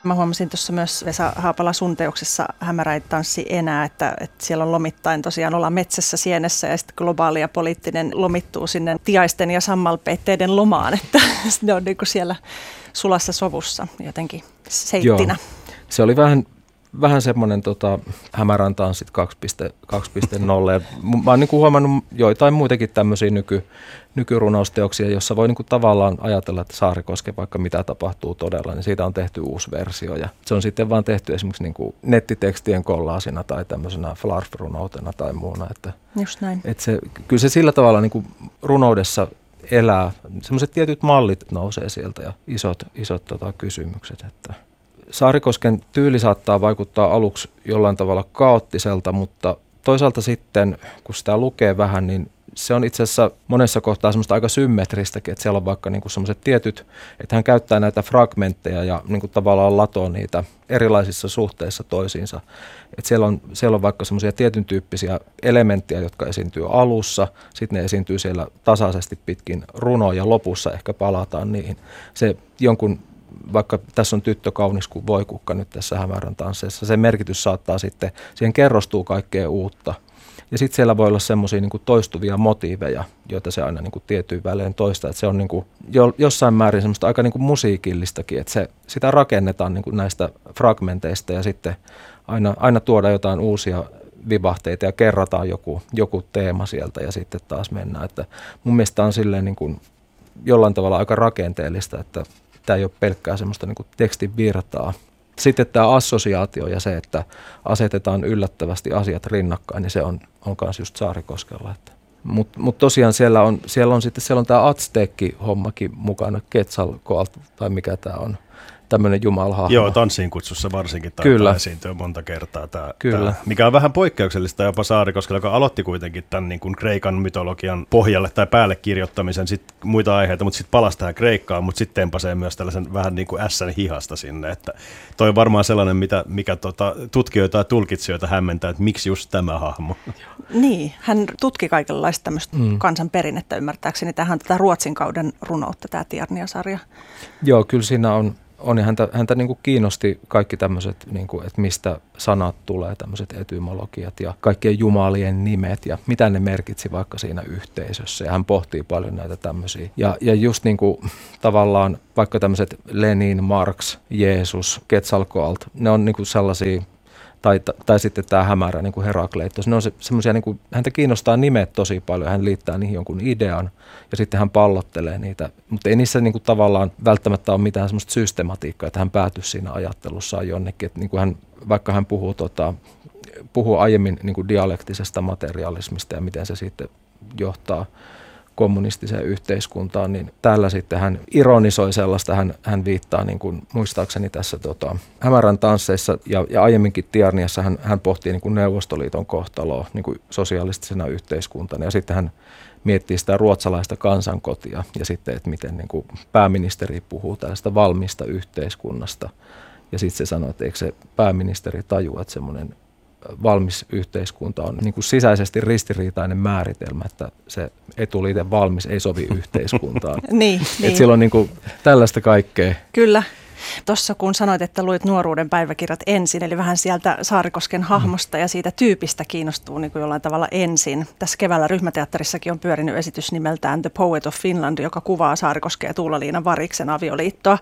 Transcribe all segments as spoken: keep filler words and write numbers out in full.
Mä huomasin tuossa myös Vesa Haapala sun teoksessa Hämärä ei tanssi enää, että, että siellä on lomittain tosiaan ollaan metsässä sienessä ja sitten globaali ja poliittinen lomittuu sinne tiaisten ja sammalpeitteiden lomaan, että ne on niin kuin siellä sulassa sovussa jotenkin seittinä. Joo. Se oli vähän, vähän semmoinen tota, Hämärän tanssit kaksi piste nolla. Ja mä oon niin kuin huomannut joitain muitakin tämmöisiä nyky, nykyrunousteoksia, jossa voi niin kuin tavallaan ajatella, että Saarikosken vaikka mitä tapahtuu todella, niin siitä on tehty uusi versio. Ja se on sitten vaan tehty esimerkiksi niin kuin nettitekstien kollaasina tai tämmöisenä flarf-runoutena tai muuna. Että, Just näin. Että se, kyllä se sillä tavalla niin kuin runoudessa elää. Semmoiset tietyt mallit nousee sieltä ja isot, isot tota, kysymykset. Että Saarikosken tyyli saattaa vaikuttaa aluksi jollain tavalla kaoottiselta, mutta toisaalta sitten, kun sitä lukee vähän, niin se on itse asiassa monessa kohtaa semmoista aika symmetristäkin, että siellä on vaikka niinku semmoiset tietyt, että hän käyttää näitä fragmentteja ja niinku tavallaan latoo niitä erilaisissa suhteissa toisiinsa. Että siellä on, siellä on vaikka semmoisia tietyn tyyppisiä elementtejä, jotka esiintyy alussa, sitten ne esiintyy siellä tasaisesti pitkin runoa ja lopussa ehkä palataan niihin. Se jonkun, vaikka tässä on tyttö kaunis kuin voikukka nyt tässä Hämärän tansseissa, se merkitys saattaa sitten, siihen kerrostuu kaikkea uutta. Ja sitten siellä voi olla semmoisia niin kuin toistuvia motiiveja, joita se aina niin kuin tietyin välein toistaa. Että se on niin kuin jo, jossain määrin semmoista aika niin kuin musiikillistakin, että se, sitä rakennetaan niin kuin näistä fragmenteista ja sitten aina, aina tuodaan jotain uusia vivahteita ja kerrataan joku, joku teema sieltä ja sitten taas mennään. Että mun mielestä on silleen niin kuin jollain tavalla aika rakenteellista, että tämä ei ole pelkkää semmoista niin kuin tekstin virtaa. Sitten tämä assosiaatio ja se, että asetetaan yllättävästi asiat rinnakkain, niin se on, on myös just Saarikoskella. Mutta mut tosiaan siellä on, siellä on sitten siellä on tämä Azteekki-hommakin mukana, Quetzalcoatl tai mikä tämä on, tämmöinen jumalhahmo. Joo, Tanssiin kutsussa varsinkin taitaa esiintyä monta kertaa. Tämä, Kyllä. Tämä, mikä on vähän poikkeuksellista jopa Saarikoskella, joka aloitti kuitenkin tämän niin kuin Kreikan mytologian pohjalle tai päälle kirjoittamisen, sit muita aiheita, mutta sitten palasi tähän Kreikkaan, mutta sitten tempasee myös tällaisen vähän niin kuin ässän hihasta sinne. Että toi on varmaan sellainen, mitä, mikä tota, tutkijoita ja tulkitsijoita hämmentää, että miksi just tämä hahmo. Niin, hän tutki kaikenlaista tämmöistä mm. kansanperinnettä ymmärtääkseni. Tämähän on tätä Ruotsin kauden runoutta, tämä Tiarnia-sarja. Joo, kyllä siinä on. On, ja häntä, häntä niin kuin kiinnosti kaikki tämmöiset, niin kuin, että mistä sanat tulee, tämmöiset etymologiat ja kaikkien jumalien nimet ja mitä ne merkitsi vaikka siinä yhteisössä. Ja hän pohtii paljon näitä tämmöisiä. Ja, ja just niin kuin tavallaan vaikka tämmöiset Lenin, Marx, Jeesus, Quetzalcoatl, ne on niin kuin sellaisia, tai, tai sitten tämä Hämärä, niin kuin Herakleitos, ne on se, semmoisia, niin kuin, häntä kiinnostaa nimet tosi paljon, hän liittää niihin jonkun idean ja sitten hän pallottelee niitä, mutta ei niissä niin kuin, tavallaan välttämättä ole mitään semmoista systematiikkaa, että hän päätyisi siinä ajattelussaan jonnekin, että niin kuin hän, vaikka hän puhuu, tota, puhuu aiemmin niin kuin dialektisesta materialismista ja miten se sitten johtaa kommunistiseen yhteiskuntaan, niin täällä sitten hän ironisoi sellaista, hän, hän viittaa niin kuin, muistaakseni tässä tota, Hämärän tansseissa ja, ja aiemminkin Tiarniassa hän, hän pohtii niin kuin Neuvostoliiton kohtaloa niin kuin sosialistisena yhteiskuntana ja sitten hän miettii sitä ruotsalaista kansankotia ja sitten, että miten niin kuin pääministeri puhuu tällaista valmista yhteiskunnasta ja sitten se sanoo, että eikö se pääministeri tajua, että semmoinen valmis yhteiskunta on niin kuin sisäisesti ristiriitainen määritelmä, että se etuliite valmis ei sovi yhteiskuntaan. niin, että niin. Siellä on niin kuin tällaista kaikkea. Kyllä. Tuossa kun sanoit, että luit nuoruuden päiväkirjat ensin, eli vähän sieltä Saarikosken hahmosta ja siitä tyypistä kiinnostuu niin kuin jollain tavalla ensin. Tässä keväällä Ryhmäteatterissakin on pyörinyt esitys nimeltään The Poet of Finland, joka kuvaa Saarikosken ja Tuula-Liina Variksen avioliittoa.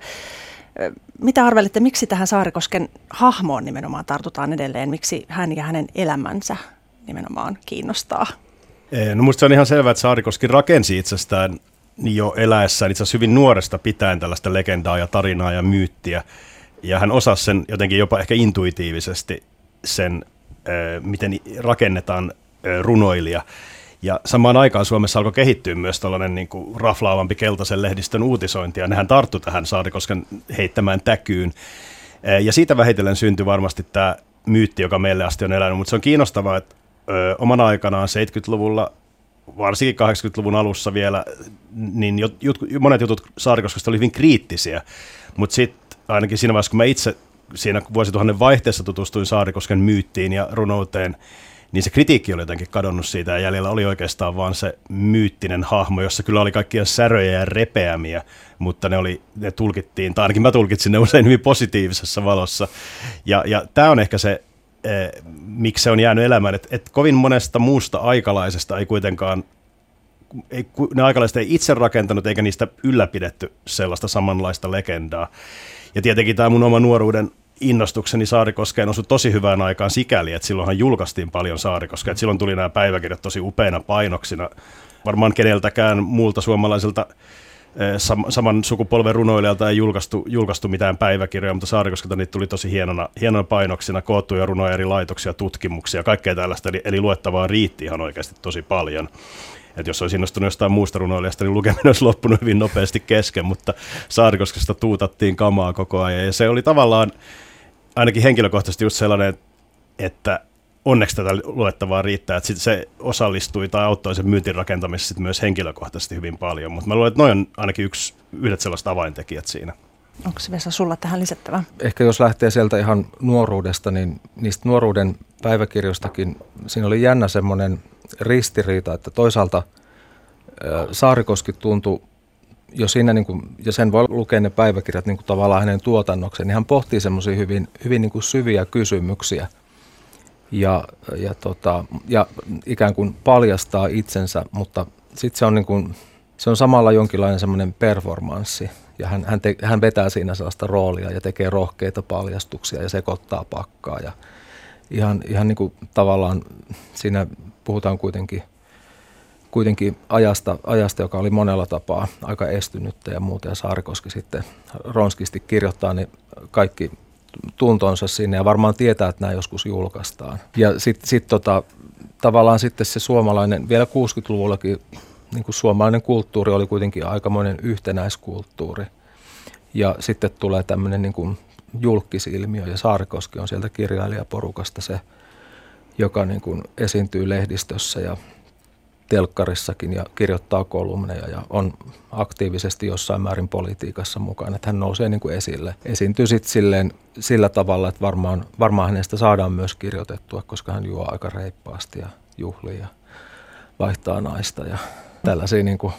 Mitä arvelette, miksi tähän Saarikosken hahmoon nimenomaan tartutaan edelleen? Miksi hän ja hänen elämänsä nimenomaan kiinnostaa? No musta se on ihan selvää, että Saarikoski rakensi itsestään jo eläessään itse asiassa hyvin nuoresta pitäen tällaista legendaa ja tarinaa ja myyttiä. Ja hän osasi sen jotenkin jopa ehkä intuitiivisesti sen, miten rakennetaan runoilija. Ja samaan aikaan Suomessa alkoi kehittyä myös tällainen niin kuin raflaavampi keltaisen lehdistön uutisointi, ja nehän tarttu tähän Saarikosken heittämään täkyyn. Ja siitä vähitellen syntyi varmasti tämä myytti, joka meille asti on elänyt, mutta se on kiinnostavaa, että ö, omana aikanaan seitsemänkymmentäluvulla, varsinkin kahdeksankymmentäluvun alussa vielä, niin jut, jut, monet jutut Saarikoskesta oli hyvin kriittisiä, mutta sitten ainakin siinä vaiheessa, kun mä itse siinä vuosituhannen vaihteessa tutustuin Saarikosken myyttiin ja runouteen, niin se kritiikki oli jotenkin kadonnut siitä ja jäljellä oli oikeastaan vaan se myyttinen hahmo, jossa kyllä oli kaikkia säröjä ja repeämiä, mutta ne, oli, ne tulkittiin, tai ainakin mä tulkitsin ne usein hyvin positiivisessa valossa. Ja, ja tämä on ehkä se, eh, miksi se on jäänyt elämään, että et kovin monesta muusta aikalaisesta ei kuitenkaan, ei, ne aikalaiset ei itse rakentanut eikä niistä ylläpidetty sellaista samanlaista legendaa. Ja tietenkin tämä mun oma nuoruuden innostukseni Saarikoskeen osui tosi hyvään aikaan sikäli, että silloinhan julkaistiin paljon Saarikoskea, että silloin tuli nämä päiväkirjat tosi upeina painoksina. Varmaan keneltäkään muulta suomalaiselta sam- saman sukupolven runoilijalta ei julkaistu, julkaistu mitään päiväkirjoja, mutta Saarikoskelta niitä tuli tosi hienona, hienona painoksina, koottuja runoja, eri laitoksia, tutkimuksia, kaikkea tällaista, eli, eli luettavaa riitti ihan oikeasti tosi paljon. Että jos olisi innostunut jostain muusta runoilijasta, niin lukeminen olisi loppunut hyvin nopeasti kesken, mutta Saarikoskesta tuutattiin kamaa koko ajan. Ja se oli tavallaan ainakin henkilökohtaisesti just sellainen, että onneksi tätä luettavaa riittää, että se osallistui tai auttoi sen myyntin rakentamisessa myös henkilökohtaisesti hyvin paljon. Mutta mä luulen, että noin on ainakin yksi, yhdet sellaiset avaintekijät siinä. Onko Vesa sulla tähän lisättävää? Ehkä jos lähtee sieltä ihan nuoruudesta, niin niistä nuoruuden päiväkirjoistakin siinä oli jännä semmoinen ristiriita, että toisaalta Saarikoski tuntui jo siinä, niin kuin, ja sen voi lukea ne päiväkirjat niin kuin tavallaan hänen tuotannokseen, niin hän pohtii semmoisia hyvin, hyvin niin kuin syviä kysymyksiä ja, ja, tota, ja ikään kuin paljastaa itsensä, mutta sitten se on, niin kuin, se on samalla jonkinlainen semmoinen performanssi. Ja hän, hän, te, hän vetää siinä sellaista roolia ja tekee rohkeita paljastuksia ja sekoittaa pakkaa. Ja ihan ihan niin kuin tavallaan siinä puhutaan kuitenkin, kuitenkin ajasta, ajasta, joka oli monella tapaa aika estynyttä ja muuta. Ja Saarikoski sitten ronskisti kirjoittaa ne kaikki tuntonsa sinne ja varmaan tietää, että nämä joskus julkaistaan. Ja sitten sit tota, tavallaan sitten se suomalainen, vielä kuusikymmentäluvullakin, niin kuin suomalainen kulttuuri oli kuitenkin aikamoinen yhtenäiskulttuuri. Ja sitten tulee tämmöinen niin kuin julkkisilmiö, ja Saarikoski on sieltä kirjailijaporukasta se, joka niin kuin esiintyy lehdistössä ja telkkarissakin ja kirjoittaa kolumneja ja on aktiivisesti jossain määrin politiikassa mukana. Että hän nousee niin kuin esille. Esiintyy sitten silleen, sillä tavalla, että varmaan, varmaan hänestä saadaan myös kirjoitettua, koska hän juo aika reippaasti ja juhlii ja vaihtaa naista ja tällaisia niin kuin,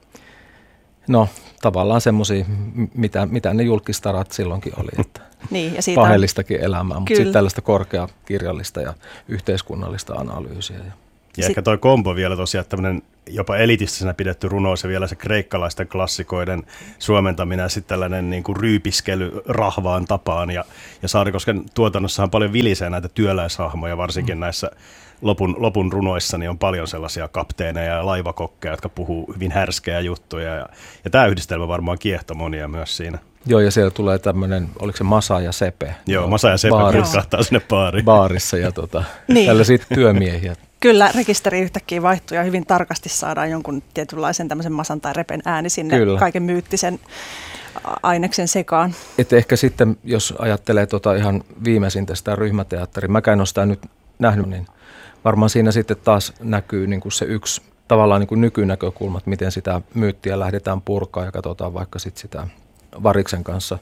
no tavallaan semmoisia, mitä, mitä ne julkistarat silloinkin oli, että niin, ja siitä paheellistakin elämää, mutta sitten tällaista korkeakirjallista ja yhteiskunnallista analyysiä. Ja, ja ehkä toi kombo vielä tosiaan tämmöinen jopa elitistisena pidetty runous ja vielä se kreikkalaisten klassikoiden suomentaminen ja sitten tällainen niin kuin ryypiskely rahvaan tapaan. Ja, ja Saarikosken tuotannossahan paljon vilisee näitä työläishahmoja, varsinkin mm. näissä Lopun, lopun runoissa niin on paljon sellaisia kapteeneja ja laivakokkeja, jotka puhuu hyvin härskejä juttuja. Ja, ja tämä yhdistelmä varmaan kiehtoi monia myös siinä. Joo, ja siellä tulee tämmöinen, oliko se Masa ja Sepe? Joo, Masa ja Sepe kirjoittaa sinne baariin. Baarissa ja tota, niin. Tällaisia työmiehiä. Kyllä, rekisteri yhtäkkiä vaihtuu ja hyvin tarkasti saadaan jonkun tietynlaisen tämmöisen Masan tai Repen ääni sinne Kyllä. kaiken myyttisen aineksen sekaan. Et ehkä sitten, jos ajattelee tota ihan viimeisintä sitä ryhmäteatteria, mäkään en ole sitä nyt nähnyt, niin varmaan siinä sitten taas näkyy niin kuin se yksi tavallaan niin kuin nykynäkökulma, että miten sitä myyttiä lähdetään purkaa ja katsotaan vaikka sitten sitä Variksen kanssa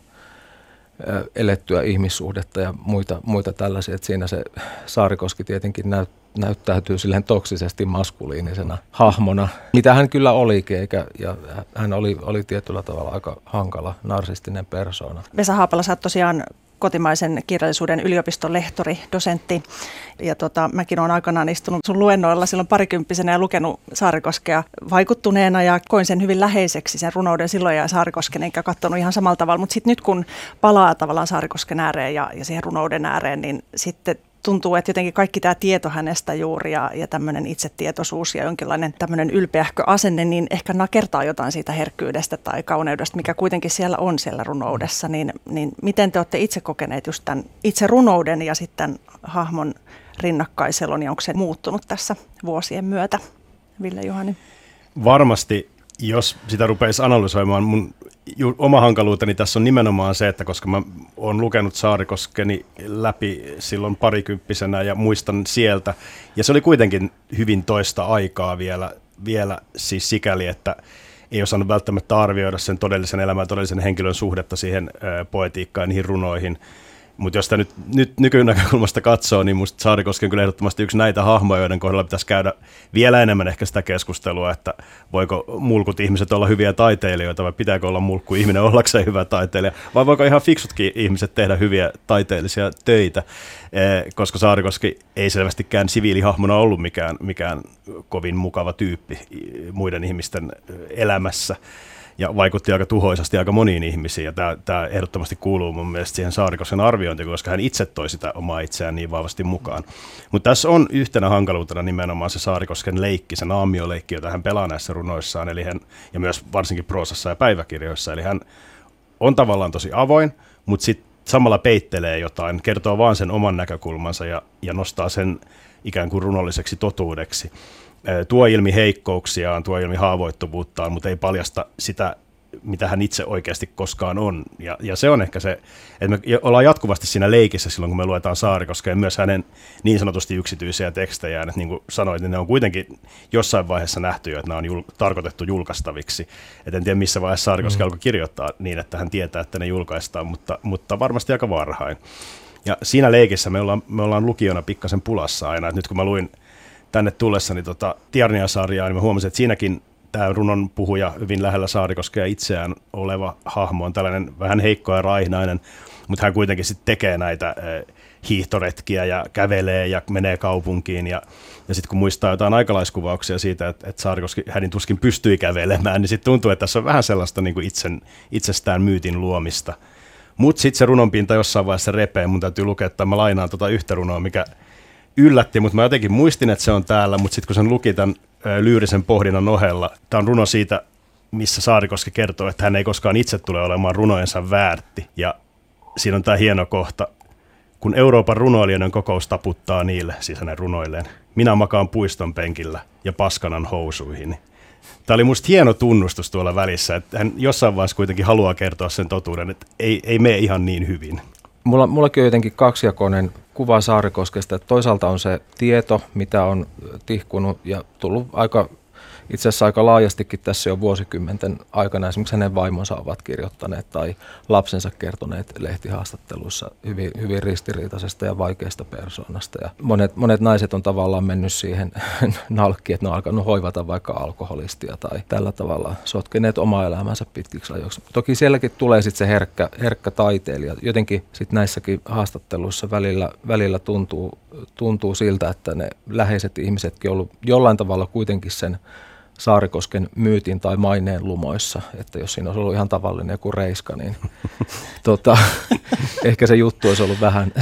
elettyä ihmissuhdetta ja muita, muita tällaisia. Että siinä se Saarikoski tietenkin näyt, näyttäytyy silleen toksisesti maskuliinisena hahmona, mitä hän kyllä olikin, eikä, ja hän oli, oli tietyllä tavalla aika hankala narsistinen persoona. Vesa Haapala, sä oot tosiaan kotimaisen kirjallisuuden yliopiston lehtori, dosentti. Ja tota, mäkin olen aikanaan istunut sun luennoilla silloin parikymppisenä ja lukenut Saarikoskea vaikuttuneena ja koin sen hyvin läheiseksi sen runouden silloin ja Saarikosken, enkä katsonut ihan samalla tavalla. Mutta sitten nyt kun palaa tavallaan Saarikosken ääreen ja, ja siihen runouden ääreen, niin sitten tuntuu, että jotenkin kaikki tämä tieto hänestä juuri ja, ja tämmöinen itsetietoisuus ja jonkinlainen tämmöinen ylpeähkö asenne, niin ehkä nakertaa jotain siitä herkkyydestä tai kauneudesta, mikä kuitenkin siellä on siellä runoudessa. Niin, niin miten te olette itse kokeneet just tämän itse runouden ja sitten hahmon rinnakkaiselon, ja onko se muuttunut tässä vuosien myötä, Ville Juhani? Varmasti, jos sitä rupeisi analysoimaan, mun oma hankaluuteni tässä on nimenomaan se, että koska mä oon lukenut Saarikoskeni läpi silloin parikymppisenä ja muistan sieltä, ja se oli kuitenkin hyvin toista aikaa vielä, vielä siis sikäli, että ei osannut välttämättä arvioida sen todellisen elämän ja todellisen henkilön suhdetta siihen ä, poetiikkaan ja niihin runoihin. Mutta jos sitä nyt, nyt nykynäkökulmasta katsoo, niin musta Saarikoski on kyllä ehdottomasti yksi näitä hahmoja, joiden kohdalla pitäisi käydä vielä enemmän ehkä sitä keskustelua, että voiko mulkut ihmiset olla hyviä taiteilijoita vai pitääkö olla mulkku ihminen ollakseen hyvä taiteilija, vai voiko ihan fiksutkin ihmiset tehdä hyviä taiteellisia töitä, koska Saarikoski ei selvästikään siviilihahmona ollut mikään, mikään kovin mukava tyyppi muiden ihmisten elämässä. Ja vaikutti aika tuhoisasti aika moniin ihmisiin, ja tämä, tämä ehdottomasti kuuluu mun mielestä siihen Saarikosken arviointiin, koska hän itse toi sitä omaa itseään niin vahvasti mukaan. Mutta tässä on yhtenä hankaluutena nimenomaan se Saarikosken leikki, se naamioleikki, jota hän pelaa näissä runoissaan, eli hän, ja myös varsinkin proosassa ja päiväkirjoissa, eli hän on tavallaan tosi avoin, mutta sitten samalla peittelee jotain, kertoo vaan sen oman näkökulmansa ja, ja nostaa sen ikään kuin runolliseksi totuudeksi. Tuo ilmi heikkouksiaan, tuo ilmi haavoittuvuuttaan, mutta ei paljasta sitä, mitä hän itse oikeasti koskaan on. Ja, ja se on ehkä se, että me ollaan jatkuvasti siinä leikissä silloin, kun me luetaan Saarikoskea, myös hänen niin sanotusti yksityisiä tekstejään. Että niin kuin sanoit, niin ne on kuitenkin jossain vaiheessa nähty jo, että nämä on jul- tarkoitettu julkaistaviksi. Et en tiedä, missä vaiheessa Saarikoski mm. alkoi kirjoittaa niin, että hän tietää, että ne julkaistaan, mutta, mutta varmasti aika varhain. Ja siinä leikissä me ollaan, me ollaan lukijana pikkasen pulassa aina. Et nyt kun mä luin tänne tullessani tota Tiarnia-sarjaa, niin mä huomasin, että siinäkin tämä runon puhuja hyvin lähellä Saarikoskea itseään oleva hahmo on tällainen vähän heikko ja raihnainen, mutta hän kuitenkin sitten tekee näitä äh, hiihtoretkiä ja kävelee ja menee kaupunkiin. Ja, ja sitten kun muistaa jotain aikalaiskuvauksia siitä, että, että Saarikoski hänen tuskin pystyi kävelemään, niin sitten tuntuu, että tässä on vähän sellaista niin kuin itsen, itsestään myytin luomista. Mutta sitten se runonpinta jossain vaiheessa repee. Mun täytyy lukea, että mä lainaan tota yhtä runoa, mikä yllätti, mutta mä jotenkin muistin, että se on täällä, mutta sitten kun sen luki tämän lyyrisen pohdinnan ohella, tämä on runo siitä, missä Saarikoski kertoo, että hän ei koskaan itse tule olemaan runojensa väärti. Ja siinä on tämä hieno kohta, kun Euroopan runoilijoiden kokous taputtaa niille, siis hänen runoilleen, minä makaan puiston penkillä ja paskanan housuihin. Tämä oli musta hieno tunnustus tuolla välissä, että hän jossain vaiheessa kuitenkin haluaa kertoa sen totuuden, että ei, ei mene ihan niin hyvin. Mulla, mullakin on jotenkin kaksijakoinen kuva Saarikoskesta, että toisaalta on se tieto, mitä on tihkunut ja tullut aika, itse asiassa aika laajastikin tässä jo vuosikymmenten aikana. Esimerkiksi hänen vaimonsa ovat kirjoittaneet tai lapsensa kertoneet lehtihaastatteluissa hyvin, hyvin ristiriitaisesta ja vaikeasta persoonasta. Ja monet, monet naiset on tavallaan mennyt siihen nalkkiin, että ne on alkanut hoivata vaikka alkoholistia tai tällä tavalla sotkeneet omaa elämänsä pitkiksi ajoiksi. Toki sielläkin tulee sitten se herkkä, herkkä taiteilija. Jotenkin sitten näissäkin haastatteluissa välillä, välillä tuntuu, tuntuu siltä, että ne läheiset ihmisetkin on ollut jollain tavalla kuitenkin sen Saarikosken myytin tai maineen lumoissa, että jos siinä olisi ollut ihan tavallinen joku reiska, niin tota, ehkä se juttu olisi ollut vähän,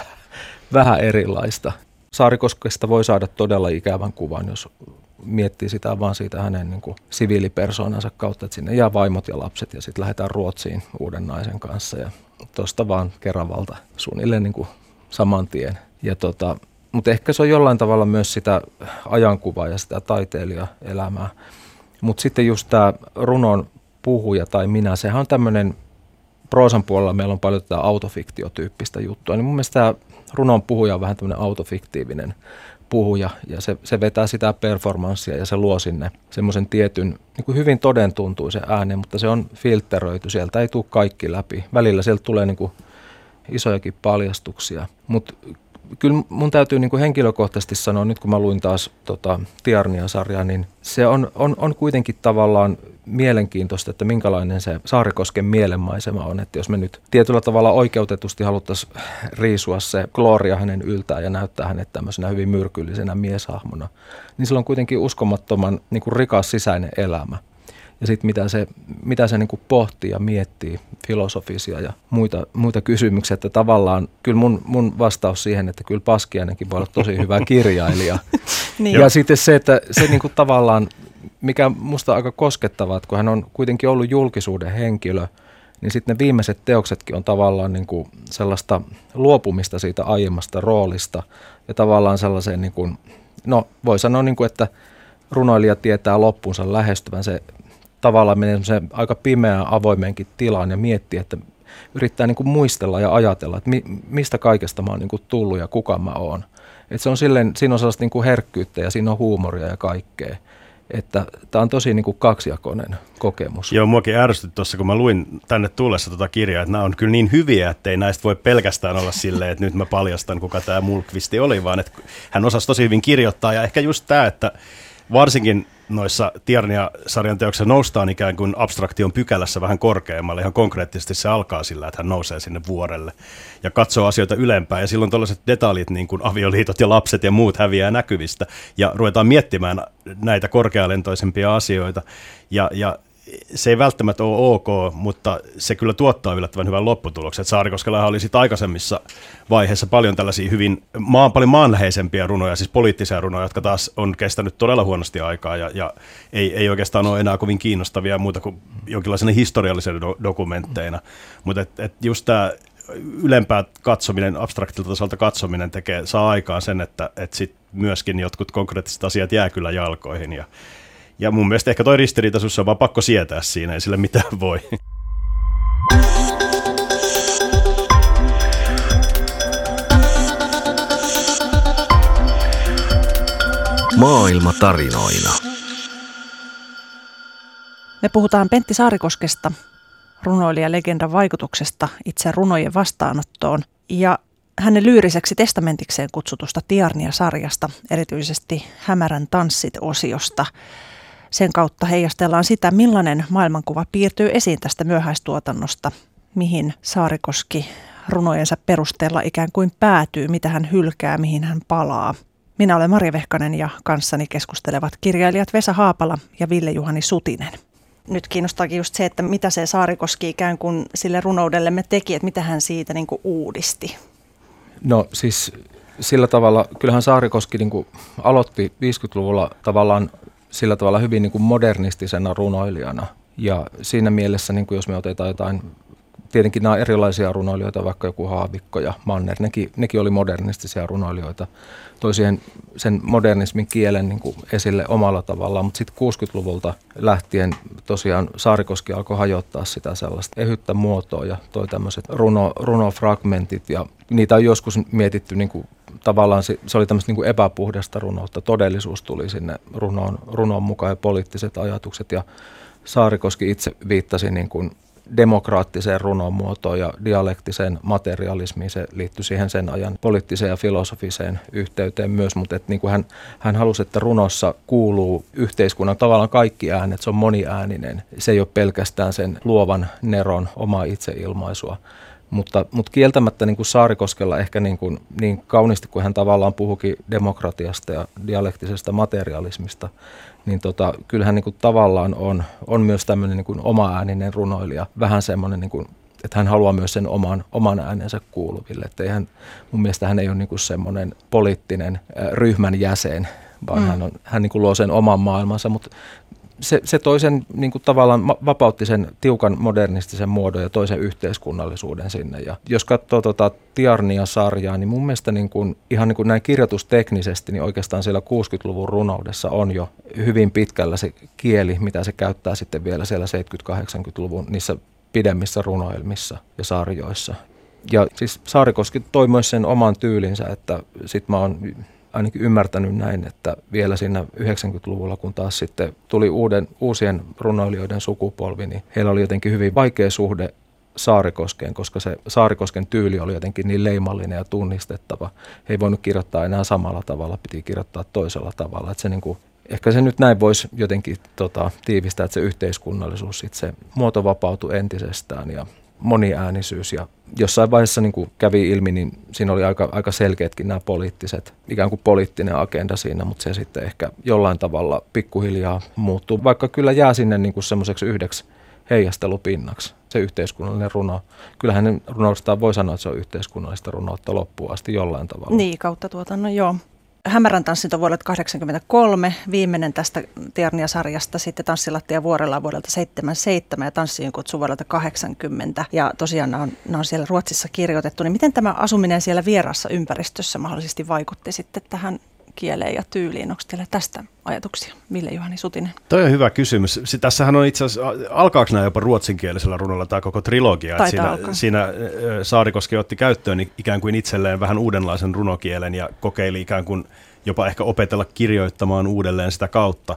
vähän erilaista. Saarikoskesta voi saada todella ikävän kuvan, jos miettii sitä vaan siitä hänen niin kuin siviilipersoonansa kautta, että sinne jää vaimot ja lapset ja sitten lähdetään Ruotsiin uuden naisen kanssa ja tuosta vaan Keravalta suunnilleen niin kuin saman tien. Ja tota, mutta ehkä se on jollain tavalla myös sitä ajankuvaa ja sitä taiteilijaelämää. Mutta sitten just tämä runon puhuja tai minä, sehän on tämmöinen, proosan puolella meillä on paljon tätä autofiktiotyyppistä juttua, niin mun mielestä tämä runon puhuja on vähän tämmöinen autofiktiivinen puhuja ja se, se vetää sitä performanssia ja se luo sinne semmoisen tietyn, niin kuin hyvin todentuntuisen äänen, mutta se on filtteröity, sieltä ei tule kaikki läpi. Välillä sieltä tulee niin kuin isojakin paljastuksia, mutta kyllä mun täytyy niin kuin henkilökohtaisesti sanoa, nyt kun mä luin taas tota, Tiarnia-sarjaa, niin se on, on, on kuitenkin tavallaan mielenkiintoista, että minkälainen se Saarikosken mielenmaisema on. Että jos me nyt tietyllä tavalla oikeutetusti haluttaisiin riisua se Gloria hänen yltään ja näyttää hänet tämmöisenä hyvin myrkyllisenä mieshahmona, niin sillä on kuitenkin uskomattoman niin kuin rikas sisäinen elämä. Ja sitten mitä se, mitä se niinku pohtii ja miettii, filosofisia ja muita, muita kysymyksiä, että tavallaan kyllä mun, mun vastaus siihen, että kyllä Paskiainenkin voi olla tosi hyvä kirjailija. Niin. Ja sitten se, että se niinku tavallaan, mikä musta on aika koskettavaa, että kun hän on kuitenkin ollut julkisuuden henkilö, niin sitten ne viimeiset teoksetkin on tavallaan niinku sellaista luopumista siitä aiemmasta roolista ja tavallaan sellaiseen, niinku, no voi sanoa, niinku, että runoilija tietää loppuunsa lähestyvän, se tavallaan menee aika pimeään avoimeenkin tilaan ja miettii, että yrittää niin kuin muistella ja ajatella, että mi, mistä kaikesta mä oon niin kuin tullut ja kuka mä oon. Että se on silleen, siinä on sellaista niin kuin herkkyyttä ja siinä on huumoria ja kaikkea. Että tämä on tosi niin kuin kaksijakoinen kokemus. Joo, muakin ärsytti tuossa, kun mä luin tänne tullessa tuota kirjaa, että nämä on kyllä niin hyviä, että ei näistä voi pelkästään olla silleen, että nyt mä paljastan, kuka tämä Mulkvisti oli, vaan että hän osasi tosi hyvin kirjoittaa. Ja ehkä just tämä, että varsinkin noissa Tiarnia-sarjan teoksissa noustaan ikään kuin abstraktion pykälässä vähän korkeammalle. Ihan konkreettisesti se alkaa sillä, että hän nousee sinne vuorelle ja katsoo asioita ylempään. Ja silloin tällaiset detaljit, niin kuin avioliitot ja lapset ja muut häviää näkyvistä. Ja ruvetaan miettimään näitä korkealentoisempia asioita. Ja, ja se ei välttämättä ole ok, mutta se kyllä tuottaa yllättävän hyvän lopputuloksen. Saarikoskellahan oli sitten aikaisemmissa vaiheissa paljon tällaisia hyvin maan, paljon maanläheisempiä runoja, siis poliittisia runoja, jotka taas on kestänyt todella huonosti aikaa ja, ja ei, ei oikeastaan ole enää kovin kiinnostavia muuta kuin jonkinlaisena historiallisena do- dokumentteina. Mutta et, et just tämä ylempää katsominen, abstraktilta tasolta katsominen tekee, saa aikaan sen, että et sit myöskin jotkut konkreettiset asiat jää kyllä jalkoihin ja Ja mun mielestä ehkä toi ristiriitaisuus on vaan pakko sietää siinä, ei sille mitään voi. Maailma tarinoina. Me puhutaan Pentti Saarikoskesta, runoilija-legendan vaikutuksesta itse runojen vastaanottoon ja hänen lyyriseksi testamenttikseen kutsutusta Tiarnia-sarjasta, erityisesti Hämärän tanssit-osiosta. Sen kautta heijastellaan sitä, millainen maailmankuva piirtyy esiin tästä myöhäistuotannosta, mihin Saarikoski runojensa perusteella ikään kuin päätyy, mitä hän hylkää, mihin hän palaa. Minä olen Marja Vehkanen ja kanssani keskustelevat kirjailijat Vesa Haapala ja Ville-Juhani Sutinen. Nyt kiinnostaakin just se, että mitä se Saarikoski ikään kuin sille runoudellemme teki, että mitä hän siitä niin kuin uudisti. No siis sillä tavalla, kyllähän Saarikoski niin kuin aloitti viisikymmentäluvulla tavallaan sillä tavalla hyvin niin kuin modernistisena runoilijana. Ja siinä mielessä, niin kuin jos me otetaan jotain, tietenkin nämä erilaisia runoilijoita, vaikka joku Haavikko ja Manner, nekin, nekin oli modernistisia runoilijoita, toi siihen sen modernismin kielen niin kuin esille omalla tavallaan, mutta sitten kuusikymmentäluvulta lähtien tosiaan Saarikoski alkoi hajottaa sitä sellaista ehyttä muotoa ja toi tämmöiset runo, runofragmentit ja niitä on joskus mietitty niin kuin tavallaan se, se oli tämmöistä niin kuin epäpuhdasta runoutta. Todellisuus tuli sinne runoon, runoon mukaan ja poliittiset ajatukset. Ja Saarikoski itse viittasi niin kuin demokraattiseen runon muotoon ja dialektiseen materialismiin. Se liittyi siihen sen ajan poliittiseen ja filosofiseen yhteyteen myös, mutta että niin kuin hän, hän halusi, että runossa kuuluu yhteiskunnan tavallaan kaikki äänet. Se on moniääninen. Se ei ole pelkästään sen luovan neron omaa itseilmaisua. Mutta, mutta kieltämättä niin kuin Saarikoskella ehkä niin, kuin, niin kauniisti, kun hän tavallaan puhukin demokratiasta ja dialektisesta materialismista, niin tota, kyllähän niin kuin tavallaan on, on myös tämmöinen niin kuin oma-ääninen runoilija, vähän semmoinen, niin kuin, että hän haluaa myös sen oman, oman äänensä kuuluville. Että ei hän, mun mielestä hän ei ole niin kuin semmoinen poliittinen äh, ryhmän jäsen, vaan mm. hän, on, hän niin kuin luo sen oman maailmansa, mutta Se, se toisen niin kuin tavallaan vapautti sen tiukan modernistisen muodon ja toisen yhteiskunnallisuuden sinne. Ja jos katsoo tota Tiarnia-sarjaa, niin mun mielestä niin kuin, ihan niin kuin näin kirjoitusteknisesti, niin oikeastaan siellä kuusikymmentäluvun runoudessa on jo hyvin pitkällä se kieli, mitä se käyttää sitten vielä siellä seitsemänkymmentä-kahdeksankymmentäluvun niissä pidemmissä runoilmissa ja sarjoissa. Ja siis Saarikoski toi myös sen oman tyylinsä, että sit mä oon ainakin ymmärtänyt näin, että vielä siinä yhdeksänkymmentäluvulla, kun taas sitten tuli uuden, uusien runoilijoiden sukupolvi, niin heillä oli jotenkin hyvin vaikea suhde Saarikoskeen, koska se Saarikosken tyyli oli jotenkin niin leimallinen ja tunnistettava. He ei voinut kirjoittaa enää samalla tavalla, piti kirjoittaa toisella tavalla. Että se niin kuin, ehkä se nyt näin voisi jotenkin tota, tiivistää, että se yhteiskunnallisuus, sit se muoto vapautui entisestään ja moniäänisyys ja jossain vaiheessa niin kuin kävi ilmi, niin siinä oli aika, aika selkeätkin nämä poliittiset, ikään kuin poliittinen agenda siinä, mutta se sitten ehkä jollain tavalla pikkuhiljaa muuttuu, vaikka kyllä jää sinne niin kuin semmoiseksi yhdeksi heijastelupinnaksi se yhteiskunnallinen runo. Kyllähän ne runoudestaan voi sanoa, että se on yhteiskunnallista runoutta loppuun asti jollain tavalla. Niin, kautta tuotannon, joo. Hämärän tanssit on vuodelta kahdeksankymmentäkolme, viimeinen tästä Tiarnia-sarjasta, sitten Tanssilattia vuorella vuodelta seitsemänkymmentäseitsemän ja Tanssiin kutsu vuodelta kahdeksankymmentä. Ja tosiaan nämä on, nämä on siellä Ruotsissa kirjoitettu. Niin miten tämä asuminen siellä vieraassa ympäristössä mahdollisesti vaikutti sitten tähän kieleen ja tyyliin? Onko teillä tästä ajatuksia, Ville-Juhani Sutinen? Toi on hyvä kysymys. Tässähän on itse asiassa, alkaako nämä jopa ruotsinkielisellä runolla tämä koko trilogia? Siinä, siinä Saarikoski otti käyttöön ikään kuin itselleen vähän uudenlaisen runokielen ja kokeili ikään kuin jopa ehkä opetella kirjoittamaan uudelleen sitä kautta.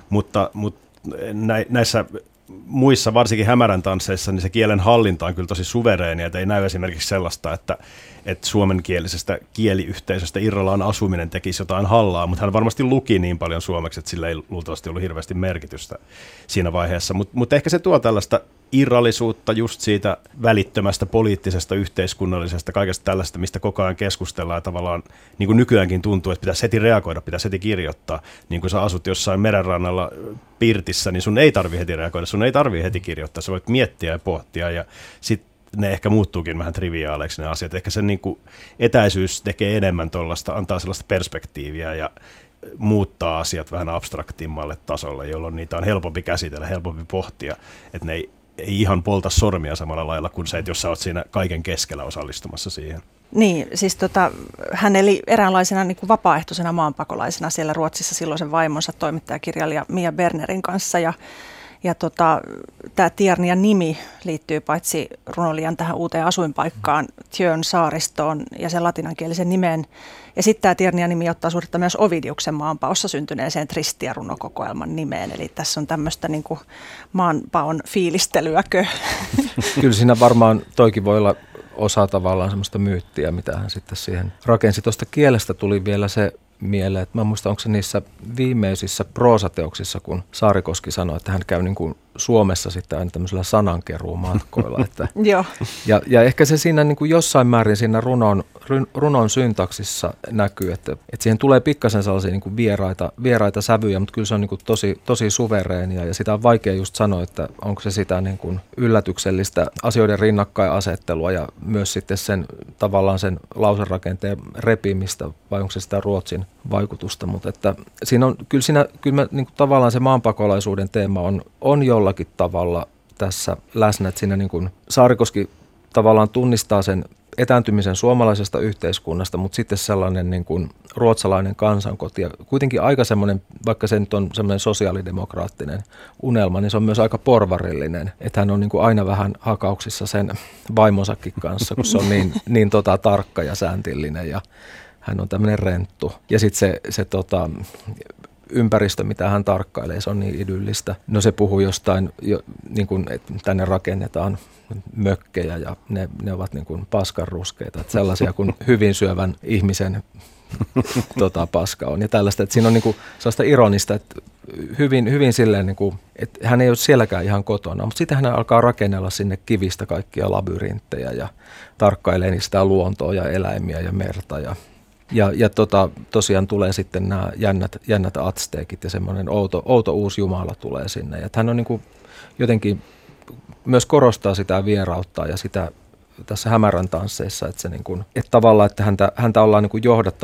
mutta, mutta näissä muissa, varsinkin hämärän tansseissa, niin se kielen hallinta on kyllä tosi suvereeni, että ei näy esimerkiksi sellaista, että, että suomenkielisestä kieliyhteisöstä irrallaan asuminen tekisi jotain hallaa, mutta hän varmasti luki niin paljon suomeksi, että sillä ei luultavasti ollut hirveästi merkitystä siinä vaiheessa, Mut, mutta ehkä se tuo tällaista irrallisuutta just siitä välittömästä poliittisesta, yhteiskunnallisesta, kaikesta tällaista, mistä koko ajan keskustellaan ja tavallaan niin kuin nykyäänkin tuntuu, että pitäisi heti reagoida, pitäisi heti kirjoittaa. Niin kuin sä asut jossain merenrannalla pirtissä, niin sun ei tarvitse heti reagoida, sun ei tarvitse heti kirjoittaa, sä voit miettiä ja pohtia ja sitten ne ehkä muuttuukin vähän triviaaleiksi ne asiat. Ehkä se niin kuin etäisyys tekee enemmän tuollaista, antaa sellaista perspektiiviä ja muuttaa asiat vähän abstraktimmalle tasolle, jolloin niitä on helpompi käsitellä, helpompi pohtia, että ne ei ei ihan polta sormia samalla lailla kuin se, että jos sä oot siinä kaiken keskellä osallistumassa siihen. Niin, siis tota, hän eli eräänlaisena niin kuin vapaaehtoisena maanpakolaisena siellä Ruotsissa silloisen vaimonsa toimittajakirjailija Mia Bernerin kanssa. Ja, ja tota, tämä Tiernian nimi liittyy paitsi runoilijan tähän uuteen asuinpaikkaan, Tjörn saaristoon ja sen latinankielisen nimeen. Ja sitten tämä Tiernian nimi ottaa suhdetta myös Ovidiuksen maanpaossa syntyneeseen Tristia-runokokoelman nimeen. Eli tässä on tämmöistä niin kuin maanpaon fiilistelyäkö. Kyllä siinä varmaan toikin voi olla osa tavallaan semmoista myyttiä, mitä hän sitten siihen rakensi. Tuosta kielestä tuli vielä se mieleen, että mä muistan, onko se niissä viimeisissä proosateoksissa, kun Saarikoski sanoi, että hän käy niin kuin Suomessa sitten aina tämmöisellä sanankeruumatkoilla. Että Joo. Ja, ja ehkä se siinä niin kuin jossain määrin siinä runon, runon syntaksissa näkyy, että, että siihen tulee pikkasen sellaisia niin kuin vieraita, vieraita sävyjä, mutta kyllä se on niin kuin tosi, tosi suvereenia ja sitä on vaikea just sanoa, että onko se sitä niin kuin yllätyksellistä asioiden rinnakkainasettelua ja myös sitten sen tavallaan sen lauserakenteen repimistä vai onko se sitä Ruotsin vaikutusta, mutta että siinä on, kyllä, siinä, kyllä mä, niin kuin tavallaan se maanpakolaisuuden teema on, on jollakin tavalla tässä läsnä, että siinä niin kuin Saarikoski tavallaan tunnistaa sen etääntymisen suomalaisesta yhteiskunnasta, mutta sitten sellainen niin kuin ruotsalainen kansankoti ja kuitenkin aika semmoinen, vaikka se nyt on semmoinen sosiaalidemokraattinen unelma, niin se on myös aika porvarillinen, että hän on niin kuin aina vähän hakauksissa sen vaimonsakin kanssa, kun se on niin, niin tota, tarkka ja sääntillinen ja hän on tämmöinen renttu. Ja sitten se, se tota, ympäristö, mitä hän tarkkailee, se on niin idyllistä. No se puhuu jostain, jo, niin kuin, että tänne rakennetaan mökkejä ja ne, ne ovat niin kuin paskanruskeita, että sellaisia kuin hyvin syövän ihmisen tota, paska on. Ja tällaista, että siinä on niin kuin sellaista ironista, että hyvin, hyvin silleen, niin kuin, että hän ei ole sielläkään ihan kotona, mutta sitten hän alkaa rakennella sinne kivistä kaikkia labyrinttejä ja tarkkailee niin sitä luontoa ja eläimiä ja merta ja Ja, ja tota, tosiaan tulee sitten nämä jännät, jännät atsteekit ja semmoinen outo, outo uusi jumala tulee sinne. Ja hän on niin kuin jotenkin myös korostaa sitä vierautta ja sitä tässä hämärän tansseissa, että, se niin kuin, että tavallaan, että häntä, häntä ollaan niin kuin johdattu